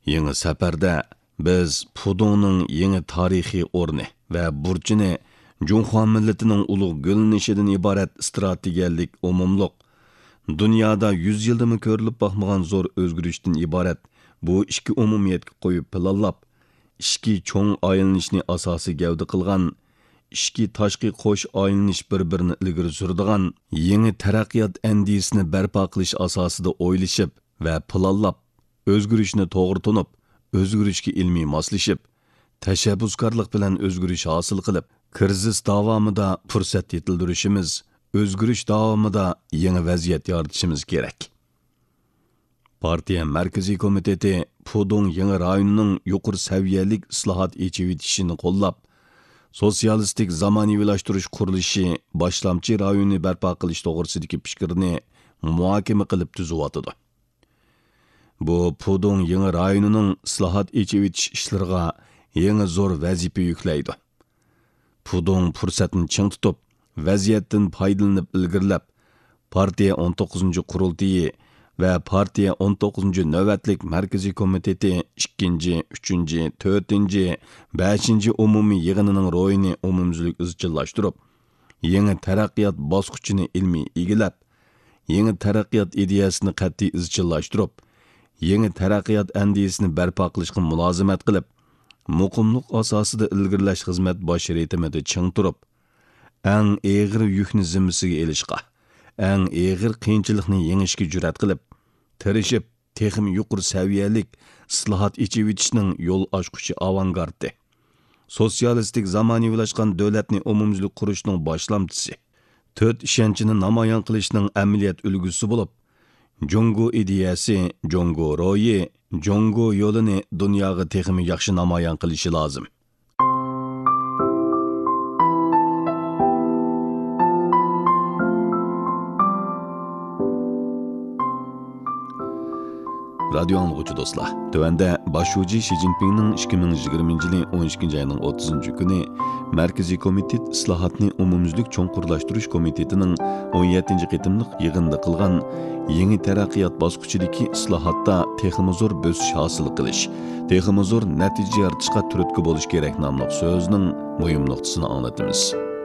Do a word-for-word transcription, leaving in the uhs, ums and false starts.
Yeni səfərdə biz Pudongның yeni tarihi o'rni və burchini Junxo milletining ulug' gülnishidan iborat strategiyalik umumluq, dunyoda yuz yildimi ko'rilib boqmagan zo'r o'zgarishdan iborat bu ikki umumiyatga qo'yib planlab, ikki cho'ng aylanishni asosiy gavda qilgan, ikki tashqi qo'sh aylanish bir-birini ilgari suradigan yangi taraqqiyot andisini barpo qilish asosida o'ylashib va planlab, o'zgarishni to'g'ri tunib, o'zgarishga ilmiy moslashib, tashabbuskorlik bilan o'zgarish hosil qilib, krizis davomida fursat yetildirishimiz, o'zgarish davomida yangi vaziyat yaratishimiz kerak. Partiya Markaziy komiteti Pudong yangi rayonining yuqori saviyalik islohot echivitishini qo'llab, sotsialistik zamonaviylashtirish qurilishi boshlamchi rayonni barpo qilish to'g'risidagi fikrni muhokama qilib tuzyotdi. Bu Pudong yangi rayonining islohot echivitish ishlariga yangi zo'r vazifa yuklaydi. Pudong fursatni ching tutib, vaziyatdan foydalanib ilgirlab, partiya o'n to'qqizinchi qurultiyi va partiya o'n to'qqizinchi navbatlik Markaziy komiteti ikkinchi, uchinchi, to'rtinchi, beshinchi umumiy yig'inining ro'yini umumzlik izchillashtirib, yangi taraqqiyot bosqichini ilmiy egilab, yangi taraqqiyot ideyasini qat'iy izchillashtirib, yangi taraqqiyot andisini barpo qilishga mulozimat qilib, muqimlik asosida ilgirlash xizmat bosh ritmida ching turib, eng og'ir yukni zimmasiga elishga, eng og'ir qiyinchilikni yengishga jur'at qilib, tirishib, texim yuqori saviyalik islohot echivitishning yo'l ochquchi avangardi, sotsialistik zamonaviylashgan davlatni umumzlik qurishning boshlamchisi, to'rt ishonchini namoyon qilishning amaliyot ulgusi bo'lib, Jongo ideyasi, Jongo ro'yi, Jongo yo'lini dunyoga texim yaxshi namoyon qilishi lozim. Radio anlıqçı dostlar, tövəndə başçı Xi Jinpingning ikki ming yigirmanchi yil o'n ikkinchi ayning o'ttizinchi kuni Markaziy komitet islohotni umumyuzlik cho'nqurlashtirish komitetining o'n yettinchi qitimliq yig'inida qilgan yangi taraqqiyot bosqichidagi islohotda texmi zo'r bosish hosil qilish, texmi zo'r natija yaratishga turtki bo'lish kerak nomli so'zning muhim nuqtasini anglatamiz.